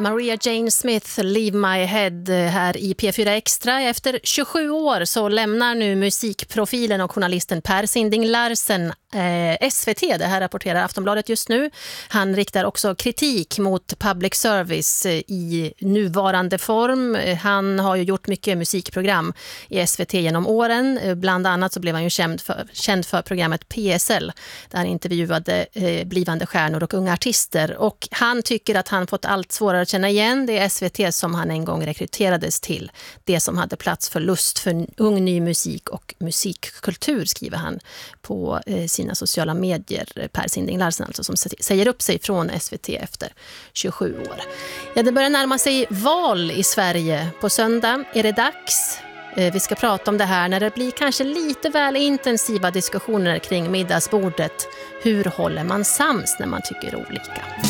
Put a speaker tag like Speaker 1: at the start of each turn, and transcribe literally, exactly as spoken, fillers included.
Speaker 1: Maria Jane Smith, Leave My Head här i P fyra Extra. Efter tjugosju år så lämnar nu musikprofilen och journalisten Per Sinding Larsen eh, S V T. Det här rapporterar Aftonbladet just nu. Han riktar också kritik mot public service eh, i nuvarande form. Han har ju gjort mycket musikprogram i S V T genom åren. Eh, bland annat så blev han ju känd för, känd för programmet P S L där han intervjuade eh, blivande stjärnor och unga artister. Och han tycker att han fått allt svårare att känna igen det S V T som han en gång rekryterades till. Det som hade plats för lust för ung ny musik och musikkultur, skriver han på eh, sina sociala medier. Per Sinding Larsen alltså, som säger upp sig från S V T efter tjugosju år. Ja, det börjar närma sig val i Sverige. På söndag är det dags. Vi ska prata om det här när det blir kanske lite väl intensiva diskussioner kring middagsbordet. Hur håller man sams när man tycker olika?